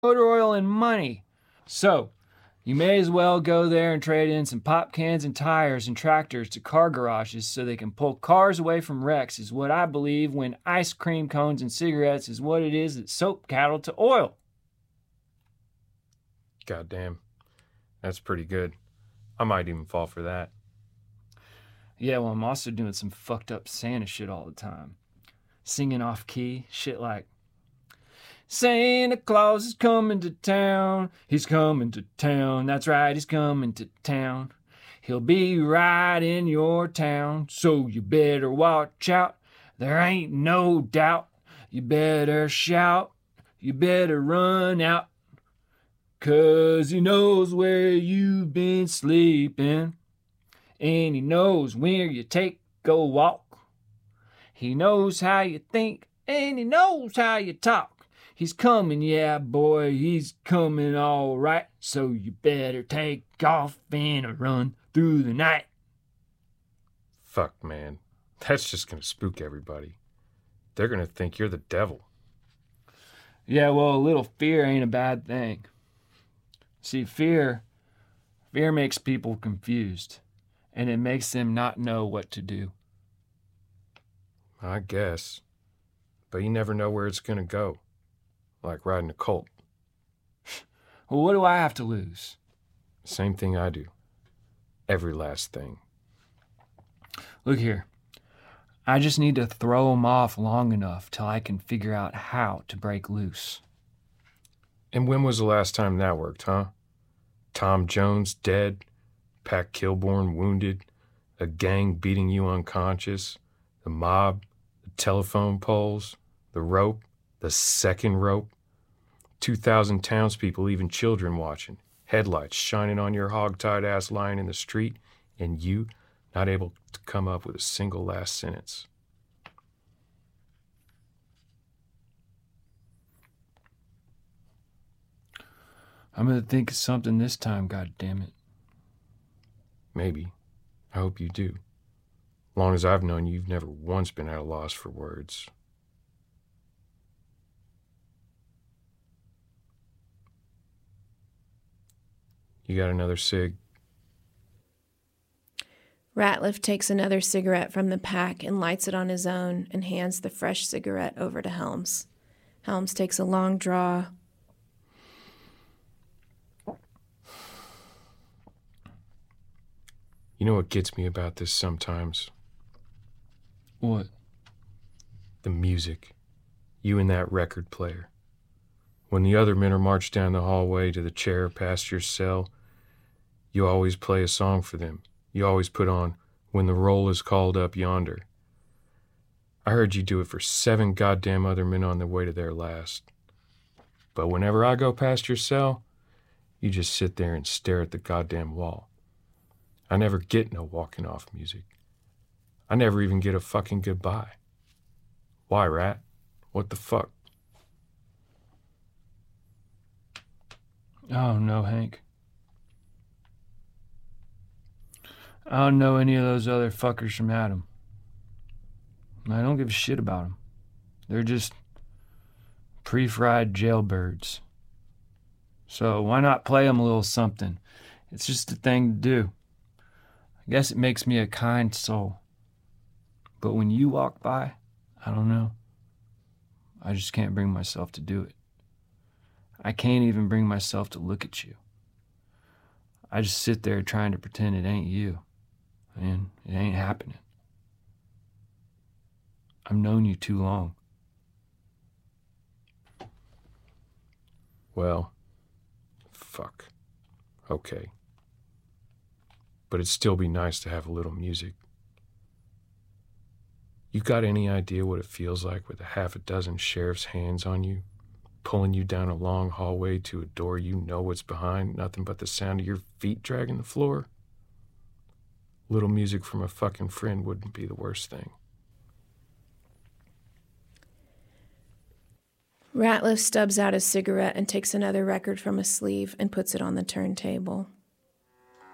motor oil and money. So, you may as well go there and trade in some pop cans and tires and tractors to car garages so they can pull cars away from wrecks, is what I believe, when ice cream cones and cigarettes is what it is that soap cattle to oil. Goddamn. That's pretty good. I might even fall for that. Yeah, well, I'm also doing some fucked up Santa shit all the time. Singing off key, shit like, Santa Claus is coming to town. He's coming to town. That's right, he's coming to town. He'll be right in your town, so you better watch out. There ain't no doubt. You better shout. You better run out. 'Cause he knows where you've been sleeping. And he knows where you take a walk. He knows how you think, and he knows how you talk. He's coming, yeah, boy, he's coming all right. So you better take off and run through the night. Fuck, man. That's just gonna spook everybody. They're gonna think you're the devil. Yeah, well, a little fear ain't a bad thing. See, fear makes people confused, and it makes them not know what to do. I guess. But you never know where it's gonna go. Like riding a colt. Well, what do I have to lose? Same thing I do. Every last thing. Look here. I just need to throw them off long enough till I can figure out how to break loose. And when was the last time that worked, huh? Tom Jones dead, Pat Kilborn wounded, a gang beating you unconscious, the mob, the telephone poles, the rope, the second rope, 2,000 townspeople, even children watching, headlights shining on your hog-tied ass lying in the street, and you not able to come up with a single last sentence. I'm gonna think of something this time, goddammit. Maybe. I hope you do. Long as I've known you, you've never once been at a loss for words. You got another cig? Ratliff takes another cigarette from the pack and lights it on his own and hands the fresh cigarette over to Helms. Helms takes a long draw. You know what gets me about this sometimes? What? The music. You and that record player. When the other men are marched down the hallway to the chair past your cell, you always play a song for them. You always put on When the Roll is Called Up Yonder. I heard you do it for 7 goddamn other men on their way to their last. But whenever I go past your cell, you just sit there and stare at the goddamn wall. I never get no walking off music. I never even get a fucking goodbye. Why, Rat? What the fuck? Oh, no, Hank. I don't know any of those other fuckers from Adam. I don't give a shit about them. They're just pre-fried jailbirds. So why not play them a little something? It's just a thing to do. I guess it makes me a kind soul. But when you walk by, I don't know. I just can't bring myself to do it. I can't even bring myself to look at you. I just sit there trying to pretend it ain't you. And it ain't happening. I've known you too long. Well, fuck. Okay. But it'd still be nice to have a little music. You got any idea what it feels like with a half a dozen sheriff's hands on you, pulling you down a long hallway to a door you know what's behind, nothing but the sound of your feet dragging the floor? Little music from a fucking friend wouldn't be the worst thing. Ratliff stubs out a cigarette and takes another record from a sleeve and puts it on the turntable.